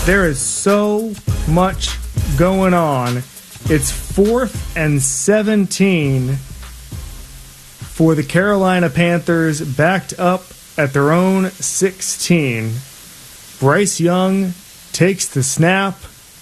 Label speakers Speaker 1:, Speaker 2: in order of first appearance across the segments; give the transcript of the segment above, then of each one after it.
Speaker 1: There is so much going on. It's 4th and 17 for the Carolina Panthers, backed up at their own 16. Bryce Young takes the snap.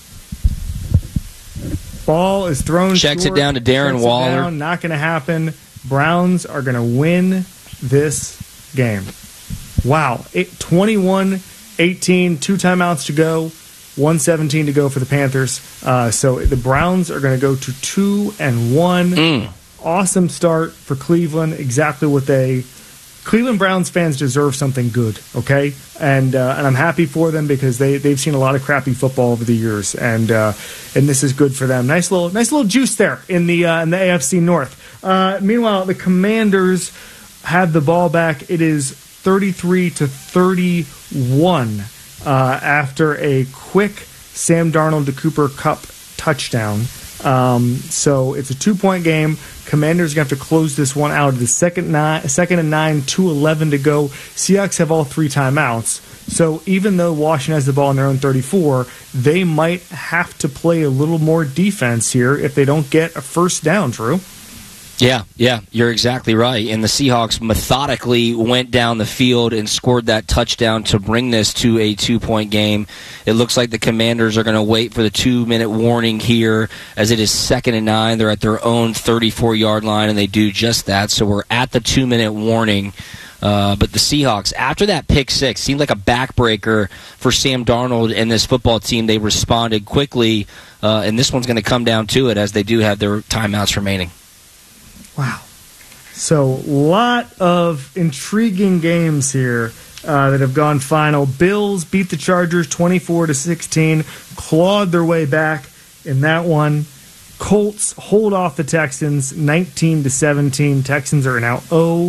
Speaker 1: Ball is thrown
Speaker 2: Checks
Speaker 1: short.
Speaker 2: it down to Darren Waller.
Speaker 1: Not going to happen. Browns are going to win this game. Wow. 21-18, 2 timeouts to go, 1:17 to go for the Panthers. So the Browns are going to go to 2-1. Awesome start for Cleveland. Exactly what Cleveland Browns fans deserve something good, okay? And I'm happy for them because they've seen a lot of crappy football over the years, and this is good for them. Nice little juice there in the AFC North. Meanwhile, the Commanders have the ball back. It is 33-31 after a quick Sam Darnold to Cooper Kupp touchdown. So it's a 2-point game. Commanders are going to have to close this one out. The second and 9, 2:11 to go. Seahawks have all 3 timeouts. So even though Washington has the ball on their own 34, they might have to play a little more defense here if they don't get a first down, Drew.
Speaker 2: Yeah, you're exactly right. And the Seahawks methodically went down the field and scored that touchdown to bring this to a 2-point game. It looks like the Commanders are going to wait for the 2-minute warning here as it is 2nd and 9. They're at their own 34-yard line, and they do just that. So we're at the 2-minute warning. But the Seahawks, after that pick six, seemed like a backbreaker for Sam Darnold and this football team. They responded quickly, and this one's going to come down to it as they do have their timeouts remaining.
Speaker 1: Wow. So, a lot of intriguing games here that have gone final. Bills beat the Chargers 24-16, clawed their way back in that one. Colts hold off the Texans 19-17. Texans are now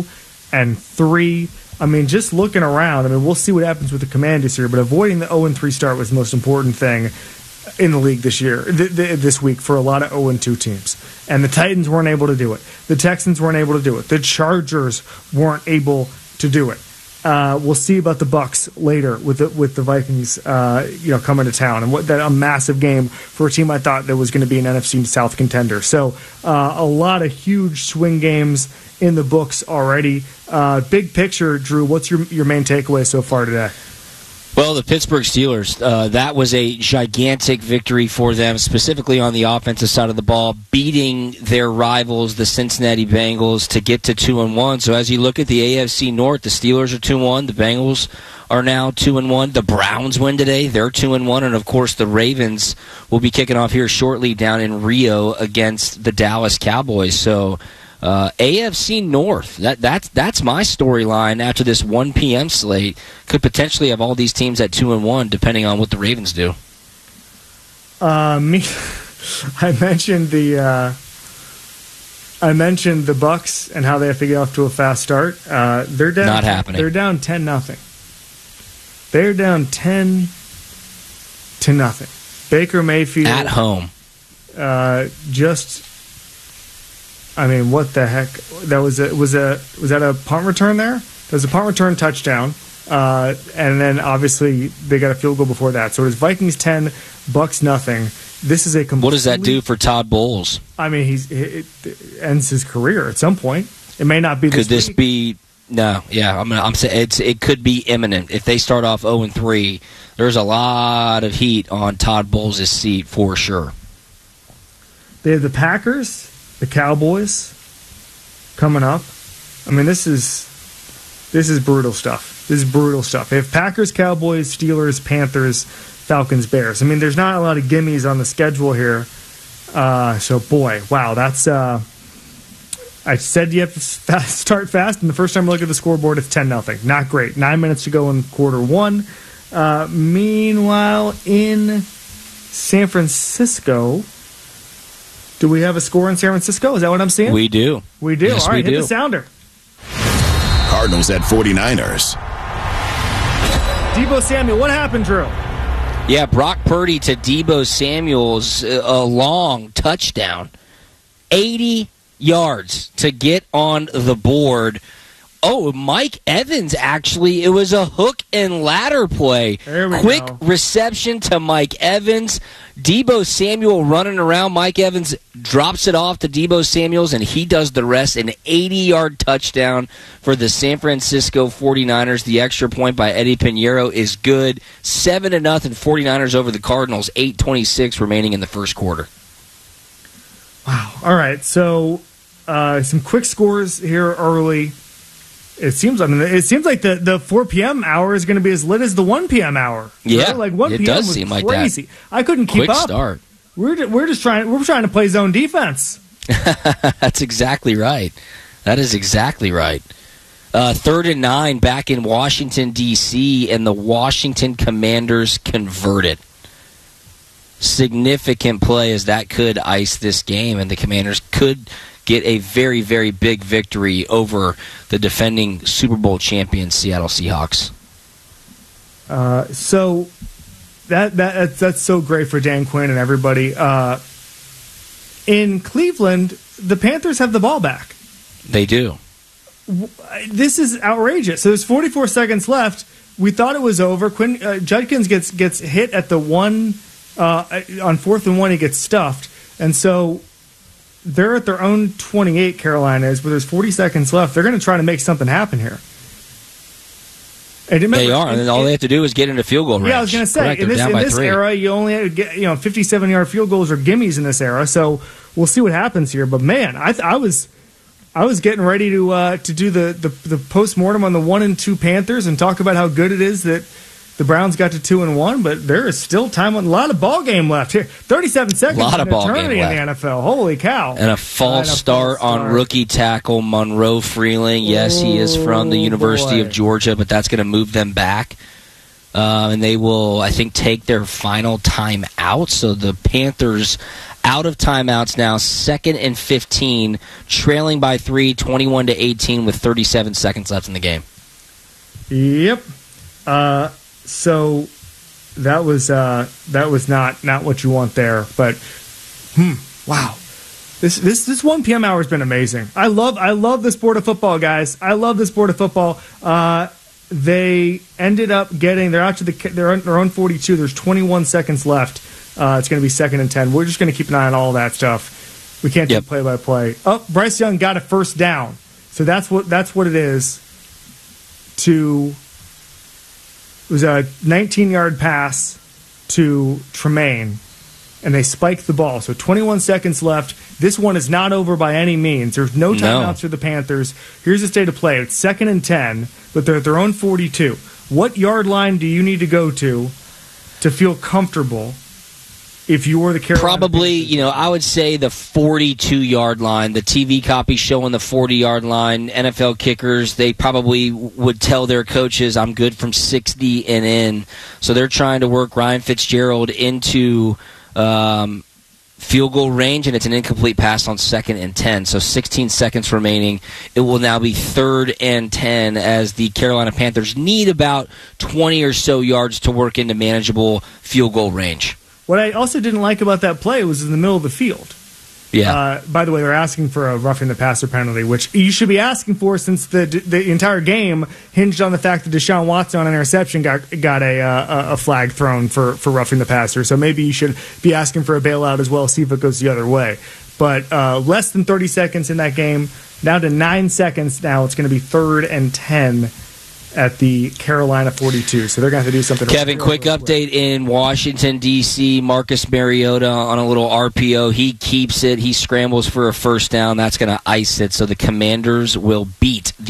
Speaker 1: 0-3. I mean, just looking around, we'll see what happens with the Commanders here, but avoiding the 0-3 start was the most important thing in the league this year, this week, for a lot of 0-2 teams. And the Titans weren't able to do it. The Texans weren't able to do it. The Chargers weren't able to do it. We'll see about the Bucs later with the Vikings, coming to town, and a massive game for a team I thought that was going to be an NFC South contender. So a lot of huge swing games in the books already. Big picture, Drew, what's your main takeaway so far today?
Speaker 2: Well, the Pittsburgh Steelers, that was a gigantic victory for them, specifically on the offensive side of the ball, beating their rivals, the Cincinnati Bengals, to get to 2-1. So as you look at the AFC North, the Steelers are 2-1, the Bengals are now 2-1, the Browns win today, they're 2-1, and of course the Ravens will be kicking off here shortly down in Rio against the Dallas Cowboys. So AFC North, that's my storyline after this 1 p.m. slate. Could potentially have all these teams at 2-1, depending on what the Ravens do.
Speaker 1: I mentioned the Bucs and how they have to get off to a fast start. They're down.
Speaker 2: Not happening.
Speaker 1: They're down 10-0. They're down 10-0. Baker Mayfield
Speaker 2: at home.
Speaker 1: What the heck? That was that a punt return there? That was a punt return touchdown, and then obviously they got a field goal before that. So it was Vikings 10, Bucs nothing. This is a complete.
Speaker 2: What does that do for Todd Bowles?
Speaker 1: It ends his career at some point. It may not be.
Speaker 2: Could this be? No, yeah. I'm saying it could be imminent if they start off 0-3. There's a lot of heat on Todd Bowles' seat for sure.
Speaker 1: They have the Packers, the Cowboys coming up. This is brutal stuff. This is brutal stuff. They have Packers, Cowboys, Steelers, Panthers, Falcons, Bears. There's not a lot of gimmies on the schedule here. So, boy, wow, that's... I said you have to start fast, and the first time I look at the scoreboard, it's 10-0. Not great. 9 minutes to go in quarter one. Meanwhile, in San Francisco... Do we have a score in San Francisco? Is that what I'm seeing?
Speaker 2: We do.
Speaker 1: We do.
Speaker 2: Yes,
Speaker 1: all right,
Speaker 2: hit
Speaker 1: the sounder.
Speaker 3: Cardinals at 49ers.
Speaker 1: Deebo Samuel, what happened, Drew?
Speaker 2: Yeah, Brock Purdy to Deebo Samuel's a long touchdown. 80 yards to get on the board. Mike Evans, actually. It was a hook and ladder play.
Speaker 1: There we
Speaker 2: Quick
Speaker 1: go.
Speaker 2: reception to Mike Evans. Deebo Samuel running around. Mike Evans drops it off to Deebo Samuels, and he does the rest. An 80-yard touchdown for the San Francisco 49ers. The extra point by Eddie Pinheiro is good. 7-0 49ers over the Cardinals. 8:26 remaining in the first quarter.
Speaker 1: Wow. All right. So some quick scores here early. It seems like the 4 p.m. hour is going to be as lit as the 1 p.m. hour.
Speaker 2: Yeah,
Speaker 1: right? Like 1
Speaker 2: it
Speaker 1: p.m.
Speaker 2: does
Speaker 1: was
Speaker 2: seem like
Speaker 1: crazy.
Speaker 2: that.
Speaker 1: I couldn't keep
Speaker 2: Quick
Speaker 1: up.
Speaker 2: Start.
Speaker 1: We're just trying to play zone defense.
Speaker 2: That's exactly right. That is exactly right. 3rd and 9 back in Washington, D.C., and the Washington Commanders converted. Significant play as that could ice this game, and the Commanders could get a very, very big victory over the defending Super Bowl champion Seattle Seahawks.
Speaker 1: So that's so great for Dan Quinn and everybody. In Cleveland, the Panthers have the ball back.
Speaker 2: They do.
Speaker 1: This is outrageous. So there's 44 seconds left. We thought it was over. Judkins gets hit at the one on 4th and 1. He gets stuffed, and so they're at their own 28. Carolina is, but there's 40 seconds left. They're going to try to make something happen here. And remember,
Speaker 2: they are, and all they have to do is get into field goal range.
Speaker 1: Yeah, I was going to say,
Speaker 2: Correct,
Speaker 1: in this era, you only get 57-yard field goals or gimmies in this era. So we'll see what happens here. But man, I was getting ready to do the postmortem on the 1 and 2 Panthers and talk about how good it is that the Browns got to 2 and 1, but there is still time. A lot of ball game left here. 37 seconds.
Speaker 2: A lot of ball
Speaker 1: eternity
Speaker 2: game
Speaker 1: in the NFL. Holy cow!
Speaker 2: And a false start on rookie tackle Monroe Freeling. Yes, he is from the University of Georgia, but that's going to move them back. And they will, I think, take their final time out. So the Panthers out of timeouts now, 2nd and 15, trailing by 3, 21-18 with 37 seconds left in the game.
Speaker 1: Yep. So that was not what you want there, but wow. This 1 p.m. hour has been amazing. I love the sport of football, guys. I love the sport of football. They ended up they're out to their own 42. There's 21 seconds left. It's going to be 2nd and 10. We're just going to keep an eye on all that stuff. We can't do play-by-play. Oh, Bryce Young got a first down. So that's what it is. It was a 19-yard pass to Tremaine, and they spiked the ball. So 21 seconds left. This one is not over by any means. There's no timeouts for the Panthers. Here's the state of play. It's 2nd and 10, but they're at their own 42. What yard line do you need to go to feel comfortable if you were the Carolina
Speaker 2: Probably, I would say the 42-yard line. The TV copy showing the 40-yard line. NFL kickers, they probably would tell their coaches, I'm good from 60 and in. So they're trying to work Ryan Fitzgerald into field goal range, and it's an incomplete pass on 2nd and 10. So 16 seconds remaining. It will now be 3rd and 10 as the Carolina Panthers need about 20 or so yards to work into manageable field goal range.
Speaker 1: What I also didn't like about that play was in the middle of the field.
Speaker 2: Yeah.
Speaker 1: By the way, they're asking for a roughing the passer penalty, which you should be asking for since the entire game hinged on the fact that Deshaun Watson on an interception got a flag thrown for roughing the passer. So maybe you should be asking for a bailout as well, see if it goes the other way. But less than 30 seconds in that game, down to 9 seconds now. It's going to be 3rd and 10 at the Carolina 42. So they're going to have to do something.
Speaker 2: Kevin, quick update in Washington, D.C. Marcus Mariota on a little RPO. He keeps it. He scrambles for a first down. That's going to ice it. So the Commanders will beat